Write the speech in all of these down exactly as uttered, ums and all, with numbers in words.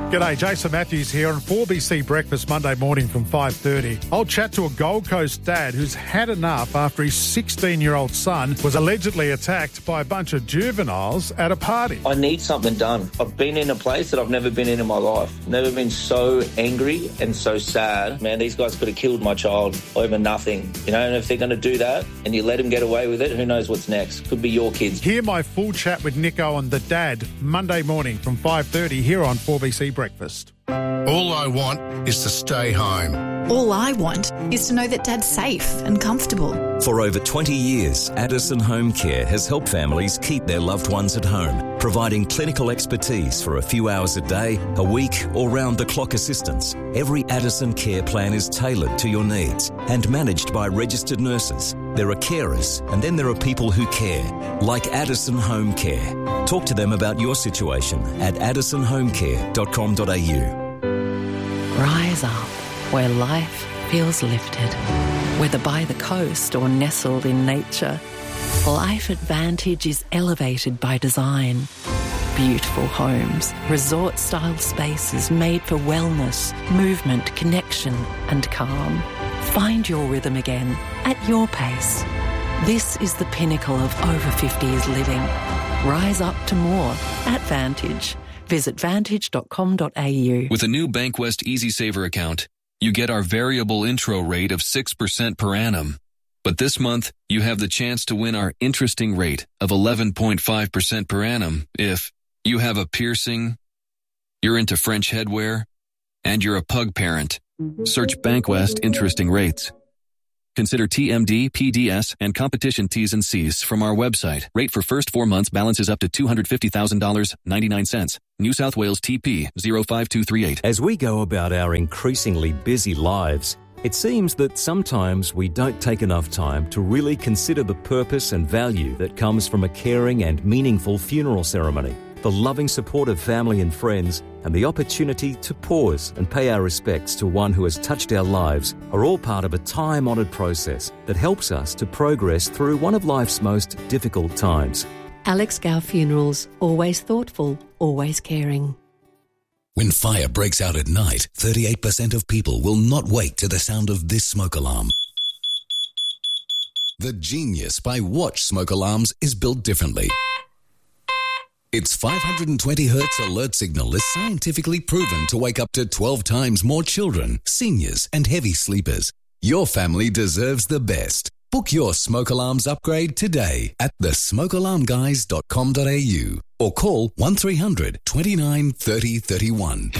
G'day, Jason Matthews here on four B C Breakfast Monday morning from five thirty. I'll chat to a Gold Coast dad who's had enough after his sixteen-year-old son was allegedly attacked by a bunch of juveniles at a party. I need something done. I've been in a place that I've never been in in my life. Never been so angry and so sad. Man, these guys could have killed my child over nothing. You know, and if they're going to do that and you let them get away with it, who knows what's next? Could be your kids. Hear my full chat with Nick Owen, the dad, Monday morning from five thirty here on four B C Breakfast. All I want is to stay home. All I want is to know that Dad's safe and comfortable. For over twenty years, Addison Home Care has helped families keep their loved ones at home, providing clinical expertise for a few hours a day, a week, or round-the-clock assistance. Every Addison care plan is tailored to your needs and managed by registered nurses. There are carers, and then there are people who care, like Addison Home Care. Talk to them about your situation at addison home care dot com dot a u. Rise up where life feels lifted. Whether by the coast or nestled in nature, Life Advantage is elevated by design. Beautiful homes, resort-style spaces made for wellness, movement, connection and calm. Find your rhythm again at your pace. This is the pinnacle of over fifties living. Rise up to more at Vantage. Visit vantage dot com dot a u. With a new Bankwest EasySaver account, you get our variable intro rate of six percent per annum. But this month, you have the chance to win our interesting rate of eleven point five percent per annum if you have a piercing, you're into French headwear, and you're a pug parent. Search Bankwest Interesting Rates. Consider T M D, P D S, and competition T's and C's from our website. Rate for first four months balances up to two hundred fifty thousand dollars and ninety-nine cents. New South Wales T P zero five two three eight. As we go about our increasingly busy lives, it seems that sometimes we don't take enough time to really consider the purpose and value that comes from a caring and meaningful funeral ceremony. The loving support of family and friends and the opportunity to pause and pay our respects to one who has touched our lives are all part of a time-honoured process that helps us to progress through one of life's most difficult times. Alex Gow Funerals, always thoughtful, always caring. When fire breaks out at night, thirty-eight percent of people will not wake to the sound of this smoke alarm. The Genius by Watch smoke alarms is built differently. Its five hundred twenty hertz alert signal is scientifically proven to wake up to twelve times more children, seniors, and heavy sleepers. Your family deserves the best. Book your smoke alarms upgrade today at the smoke alarm guys dot com dot a u or call one three hundred twenty-nine thirty thirty-one.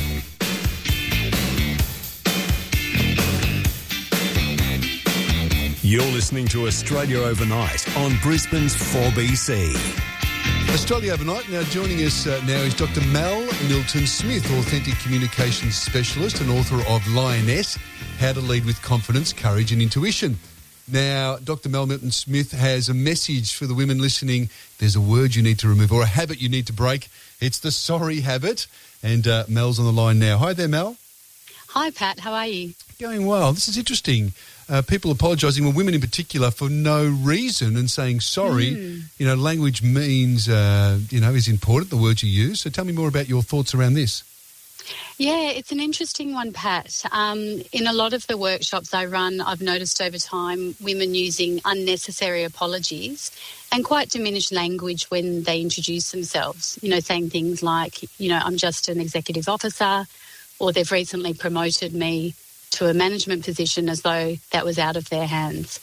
You're listening to Australia Overnight on Brisbane's four B C. Australia Overnight. Now joining us uh, now is Doctor Mel Milton-Smith, Authentic Communications Specialist and author of Lioness, How to Lead with Confidence, Courage and Intuition. Now, Doctor Mel Milton-Smith has a message for the women listening. There's a word you need to remove or a habit you need to break. It's the sorry habit. And uh, Mel's on the line now. Hi there, Mel. Hi, Pat. How are you? Going well. This is interesting. Uh, people apologising, well, women in particular, for no reason and saying sorry. Mm. You know, language means, uh, you know, is important, the words you use. So tell me more about your thoughts around this. Yeah, it's an interesting one, Pat. Um, in a lot of the workshops I run, I've noticed over time women using unnecessary apologies and quite diminished language when they introduce themselves, you know, saying things like, you know, I'm just an executive officer, or they've recently promoted me to a management position as though that was out of their hands.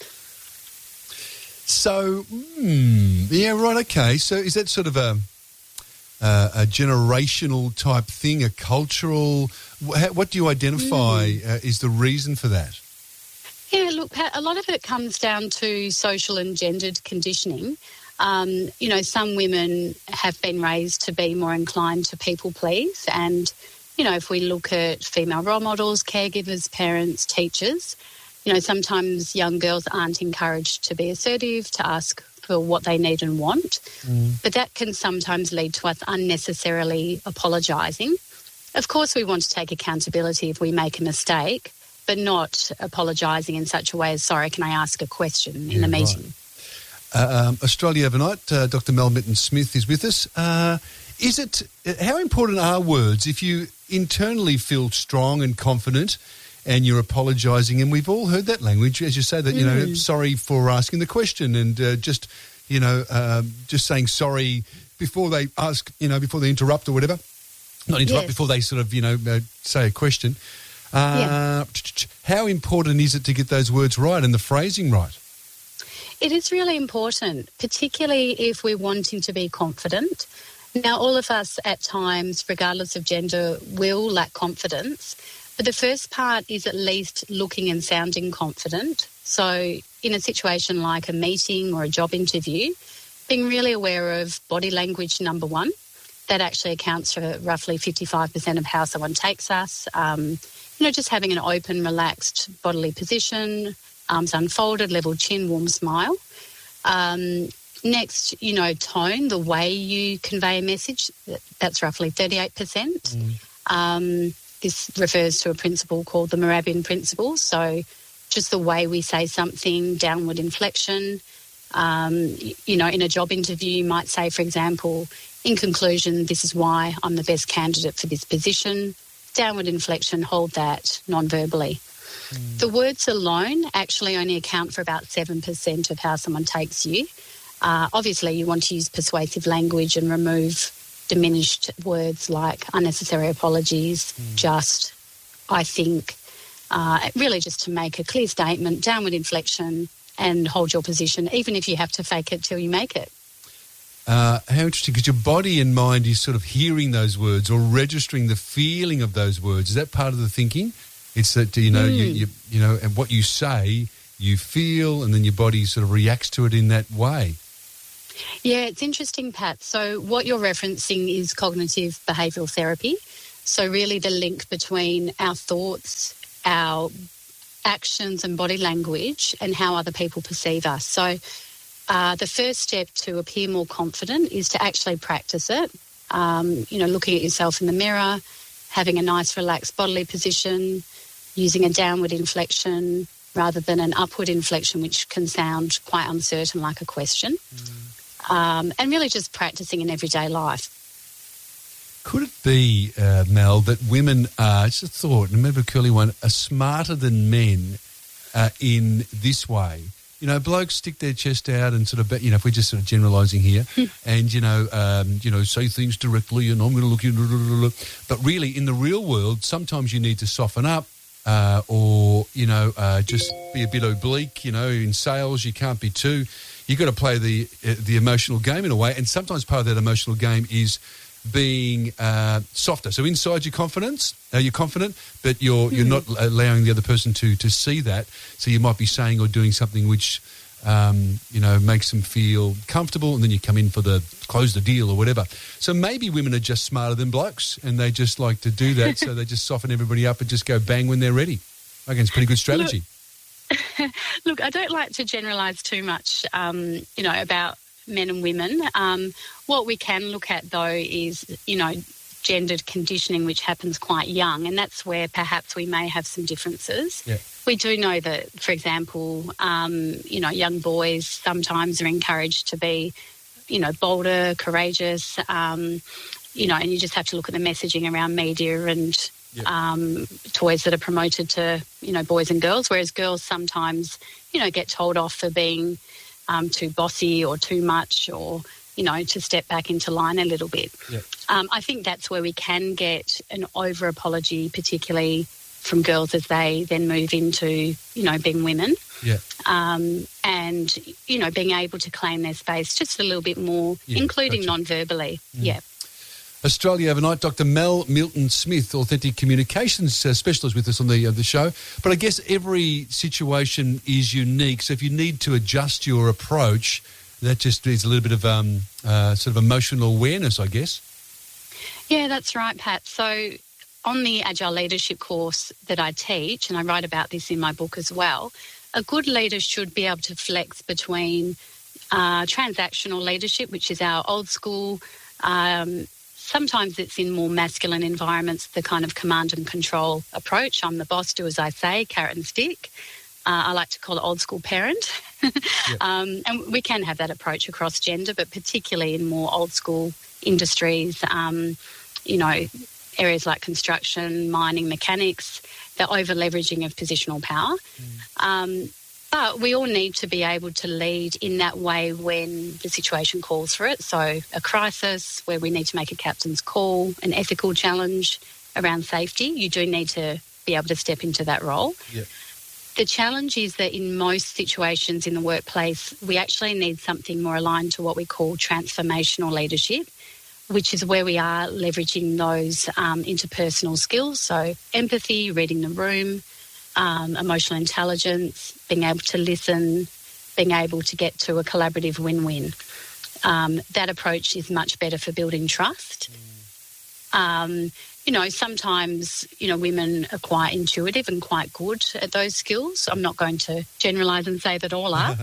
So, hmm, yeah, right, okay. So is that sort of a... Uh, a generational type thing, a cultural... What do you identify mm. uh, is the reason for that? Yeah, look, Pat, a lot of it comes down to social and gendered conditioning. Um, you know, some women have been raised to be more inclined to people please, and, you know, if we look at female role models, caregivers, parents, teachers, you know, sometimes young girls aren't encouraged to be assertive, to ask for what they need and want. Mm. But that can sometimes lead to us unnecessarily apologising. Of course, we want to take accountability if we make a mistake, but not apologising in such a way as, sorry, can I ask a question in yeah, a meeting? Right. Uh, um, Australia Overnight, uh, Doctor Mel Milton-Smith is with us. Uh, Is it, how important are words if you internally feel strong and confident and you're apologising? And we've all heard that language, as you say, that, you mm. know, sorry for asking the question and uh, just, you know, uh, just saying sorry before they ask, you know, before they interrupt or whatever. Not interrupt, yes. before they sort of, you know, uh, say a question. Uh, yeah. How important is it to get those words right and the phrasing right? It is really important, particularly if we're wanting to be confident. Now, all of us at times, regardless of gender, will lack confidence. But the first part is at least looking and sounding confident. So in a situation like a meeting or a job interview, being really aware of body language, number one. That actually accounts for roughly fifty-five percent of how someone takes us. Um, you know, just having an open, relaxed bodily position, arms unfolded, level chin, warm smile. Um, next, you know, tone, the way you convey a message, that's roughly thirty-eight percent. Mm. Um, this refers to a principle called the Moravian principle. So just the way we say something, downward inflection. Um, you know, in a job interview, you might say, for example, in conclusion, this is why I'm the best candidate for this position. Downward inflection, hold that non-verbally. Mm. The words alone actually only account for about seven percent of how someone takes you. Uh, obviously, you want to use persuasive language and remove diminished words like unnecessary apologies, mm. just, I think, uh, really just to make a clear statement, downward inflection, and hold your position, even if you have to fake it till you make it. Uh, how interesting, because your body and mind is sort of hearing those words or registering the feeling of those words. Is that part of the thinking? It's that, you know, mm. you, you, you know, and what you say, you feel, and then your body sort of reacts to it in that way. Yeah, it's interesting, Pat. So what you're referencing is cognitive behavioural therapy. So really the link between our thoughts, our actions and body language and how other people perceive us. So uh, the first step to appear more confident is to actually practice it. Um, you know, looking at yourself in the mirror, having a nice relaxed bodily position, using a downward inflection rather than an upward inflection, which can sound quite uncertain like a question. Mm. Um, and really just practicing in everyday life. Could it be, uh, Mel, that women are, it's a thought, and maybe a curly one, are smarter than men uh, in this way? You know, blokes stick their chest out and sort of, you know, if we're just sort of generalising here, and, you know, um, you know, say things directly and I'm going to look you, but really in the real world, sometimes you need to soften up uh, or, you know, uh, just be a bit oblique. You know, in sales you can't be too, you've got to play the, uh, the emotional game in a way, and sometimes part of that emotional game is being uh, softer. So inside your confidence, uh, you're confident, but you're you're not allowing the other person to to see that. So you might be saying or doing something which, um, you know, makes them feel comfortable, and then you come in for the close the deal or whatever. So maybe women are just smarter than blokes, and they just like to do that. So they just soften everybody up and just go bang when they're ready. I reckon it's a pretty good strategy. Look, look I don't like to generalise too much, um, you know, about men and women. Um, what we can look at, though, is, you know, gendered conditioning, which happens quite young, and that's where perhaps we may have some differences. Yeah. We do know that, for example, um, you know, young boys sometimes are encouraged to be, you know, bolder, courageous, um, you know, and you just have to look at the messaging around media and yeah. um, toys that are promoted to, you know, boys and girls, whereas girls sometimes, you know, get told off for being Um, too bossy or too much, or, you know, to step back into line a little bit. Yeah. Um, I think that's where we can get an over-apology, particularly from girls as they then move into, you know, being women. Yeah. Um, and, you know, being able to claim their space just a little bit more, yeah, including gotcha. non-verbally. Mm. Yeah. Australia Overnight, Doctor Mel Milton-Smith, Authentic Communications uh, Specialist with us on the uh, the show. But I guess every situation is unique, so if you need to adjust your approach, that just is a little bit of um, uh, sort of emotional awareness, I guess. Yeah, that's right, Pat. So on the Agile Leadership course that I teach, and I write about this in my book as well, a good leader should be able to flex between uh, transactional leadership, which is our old school. Um, sometimes it's in more masculine environments, the kind of command and control approach. I'm the boss, do as I say, carrot and stick. Uh, I like to call it old school parent. Yep. um, and we can have that approach across gender, but particularly in more old school industries, um, you know, areas like construction, mining, mechanics, the over-leveraging of positional power. Mm. Um, but we all need to be able to lead in that way when the situation calls for it. So a crisis where we need to make a captain's call, an ethical challenge around safety, you do need to be able to step into that role. Yep. The challenge is that in most situations in the workplace, we actually need something more aligned to what we call transformational leadership, which is where we are leveraging those um, interpersonal skills. So empathy, reading the room, um, emotional intelligence, being able to listen, being able to get to a collaborative win-win. Um, that approach is much better for building trust. Um, you know, sometimes, you know, women are quite intuitive and quite good at those skills. I'm not going to generalise and say that all are.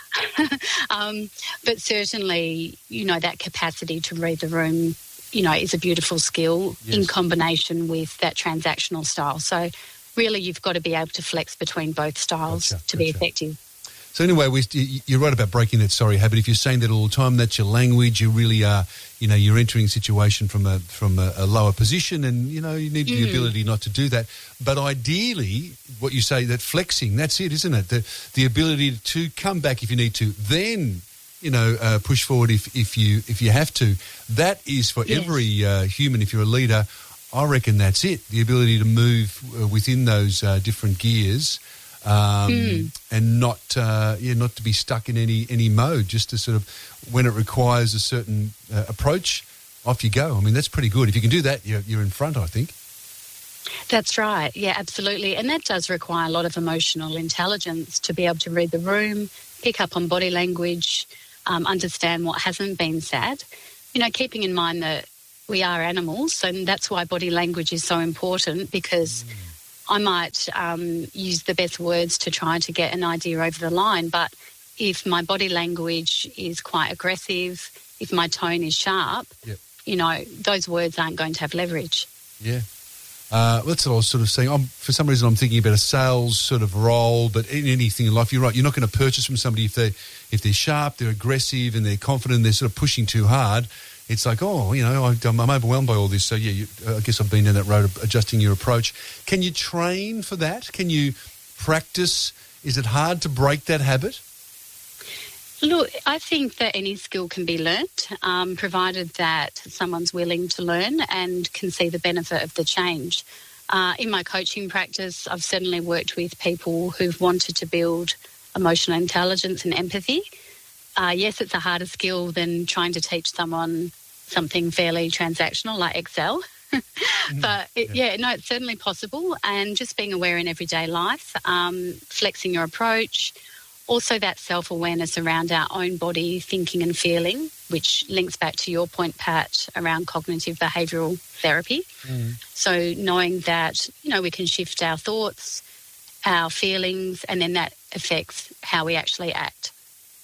um, but certainly, you know, that capacity to read the room, you know, is a beautiful skill yes. in combination with that transactional style. So really you've got to be able to flex between both styles gotcha, to gotcha. be effective. So anyway, we, you're right about breaking that sorry habit. If you're saying that all the time, that's your language. You really are, you know, you're entering a situation from a from a, a lower position, and you know you need mm. the ability not to do that. But ideally, what you say, that flexing, that's it, isn't it? The the ability to come back if you need to, then you know uh, push forward if if you if you have to. That is for yes. every uh, human. If you're a leader, I reckon that's it. The ability to move uh, within those uh, different gears. Um, mm. and not, uh, yeah, not to be stuck in any, any mode, just to sort of, when it requires a certain uh, approach, off you go. I mean, that's pretty good. If you can do that, you're, you're in front, I think. That's right. Yeah, absolutely. And that does require a lot of emotional intelligence to be able to read the room, pick up on body language, um, understand what hasn't been said. You know, keeping in mind that we are animals, and that's why body language is so important, because mm. I might um, use the best words to try to get an idea over the line, but if my body language is quite aggressive, if my tone is sharp, yep. you know, those words aren't going to have leverage. Yeah. Uh, that's what I was sort of saying. I'm, for some reason I'm thinking about a sales sort of role, but in anything in life, you're right, you're not going to purchase from somebody if, they, if they're sharp, they're aggressive and they're confident, they're sort of pushing too hard. It's like, oh, you know, I'm, I'm overwhelmed by all this. So, yeah, you, I guess I've been down that road of adjusting your approach. Can you train for that? Can you practice? Is it hard to break that habit? Look, I think that any skill can be learnt, um, provided that someone's willing to learn and can see the benefit of the change. Uh, in my coaching practice, I've certainly worked with people who've wanted to build emotional intelligence and empathy. Uh, yes, it's a harder skill than trying to teach someone something fairly transactional like Excel. but, it, yeah. yeah, no, it's certainly possible. And just being aware in everyday life, um, flexing your approach, also that self-awareness around our own body, thinking and feeling, which links back to your point, Pat, around cognitive behavioural therapy. Mm. So knowing that, you know, we can shift our thoughts, our feelings, and then that affects how we actually act.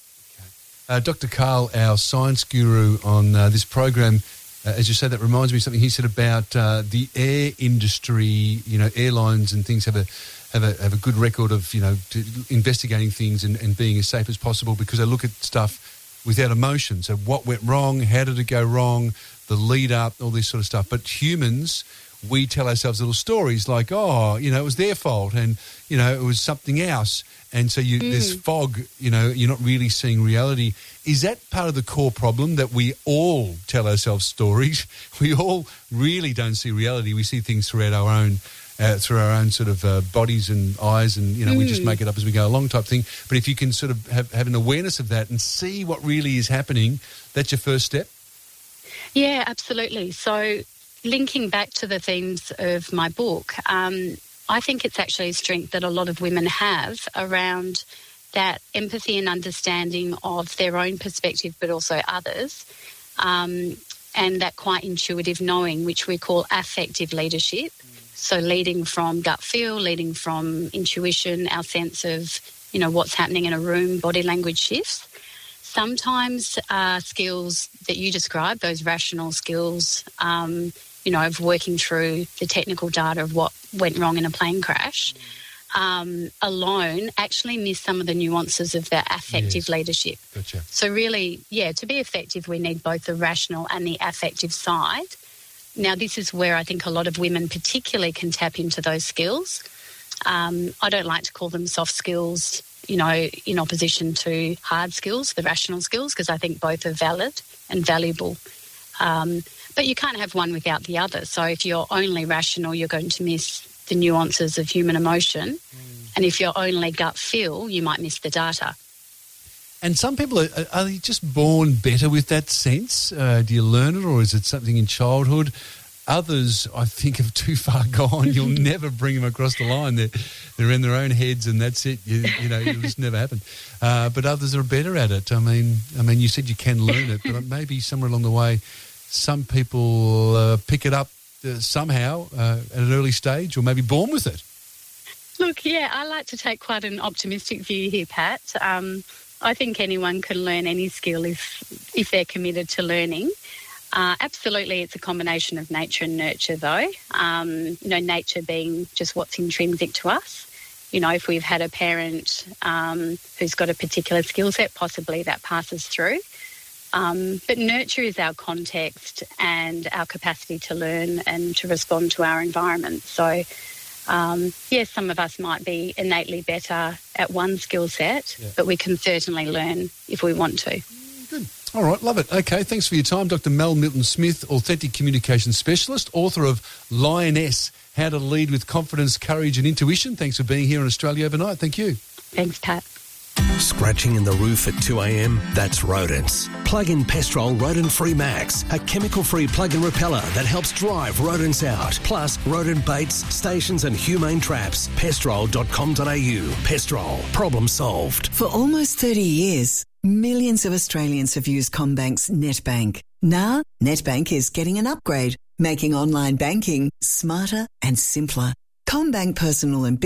Uh, Doctor Karl, our science guru on uh, this program, uh, as you said, that reminds me of something he said about uh, the air industry. You know, airlines and things have a have a have a good record of you know to investigating things and, and being as safe as possible because they look at stuff without emotion. So what went wrong? How did it go wrong? The lead up, all this sort of stuff. But humans, we tell ourselves little stories like, oh, you know, it was their fault, and you know, it was something else. And so you, mm. there's fog, you know, you're not really seeing reality. Is that part of the core problem, that we all tell ourselves stories? We all really don't see reality. We see things throughout our own, uh, through our own sort of uh, bodies and eyes, and, you know, mm. we just make it up as we go along type thing. But if you can sort of have, have an awareness of that and see what really is happening, that's your first step? Yeah, absolutely. So linking back to the themes of my book, um, I think it's actually a strength that a lot of women have around that empathy and understanding of their own perspective, but also others, um, and that quite intuitive knowing, which we call affective leadership. Mm. So leading from gut feel, leading from intuition, our sense of, you know, what's happening in a room, body language shifts. Sometimes uh, skills that you described, those rational skills, um, you know, of working through the technical data of what went wrong in a plane crash, um, alone actually miss some of the nuances of the affective Yes. leadership. Gotcha. So really, yeah, to be effective, we need both the rational and the affective side. Now, this is where I think a lot of women particularly can tap into those skills. Um, I don't like to call them soft skills, you know, in opposition to hard skills, the rational skills, because I think both are valid and valuable. Um, but you can't have one without the other. So if you're only rational, you're going to miss the nuances of human emotion. Mm. And if you're only gut feel, you might miss the data. And some people, are, are they just born better with that sense? Uh, do you learn it, or is it something in childhood? Others, I think, have too far gone. You'll never bring them across the line. They're, they're in their own heads, and that's it. You, you know, it'll just never happen. Uh, but others are better at it. I mean, I mean, you said you can learn it, but maybe somewhere along the way, some people uh, pick it up uh, somehow uh, at an early stage, or maybe born with it. Look, yeah, I like to take quite an optimistic view here, Pat. Um, I think anyone can learn any skill if if they're committed to learning. Uh, absolutely, it's a combination of nature and nurture, though. Um, you know, nature being just what's intrinsic to us. You know, if we've had a parent um, who's got a particular skill set, possibly that passes through. Um, but nurture is our context and our capacity to learn and to respond to our environment. So, um, yes, some of us might be innately better at one skill set, yeah. but we can certainly learn if we want to. Good. All right, love it. Okay, thanks for your time. Doctor Mel Milton-Smith, Authentic Communication Specialist, author of Lioness, How to Lead with Confidence, Courage and Intuition. Thanks for being here on Australia Overnight. Thank you. Thanks, Pat. Scratching in the roof at two a.m? That's rodents. Plug in Pestrol Rodent Free Max, a chemical-free plug-in repeller that helps drive rodents out. Plus, rodent baits, stations and humane traps. pestrol dot com dot a u. Pestrol. Problem solved. For almost thirty years, millions of Australians have used CommBank's NetBank. Now, NetBank is getting an upgrade, making online banking smarter and simpler. CommBank Personal and